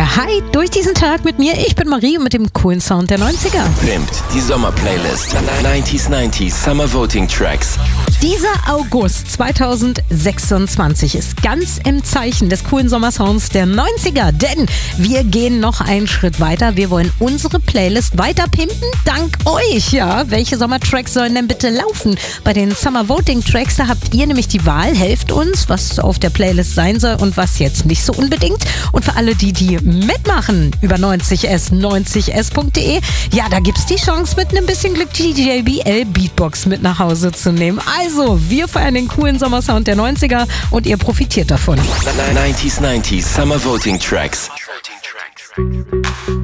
Ja, hi, durch diesen Tag mit mir. Ich bin Marie mit dem coolen Sound der 90er. Pimpt, die Sommerplaylist. 90s Summer Voting Tracks. Dieser August 2026 ist ganz im Zeichen des coolen Sommersounds der 90er, denn wir gehen noch einen Schritt weiter. Wir wollen unsere Playlist weiter pimpen, dank euch. Ja, welche Sommertracks sollen denn bitte laufen? Bei den Summer Voting Tracks, da habt ihr nämlich die Wahl. Helft uns, was auf der Playlist sein soll und was jetzt nicht so unbedingt. Und für alle, die mitmachen über 90s.de, ja, da gibt's die Chance, mit einem bisschen Glück die JBL Beatbox mit nach Hause zu nehmen. Also, wir feiern den coolen Sommersound der 90er und ihr profitiert davon. 90s Summer Voting Tracks.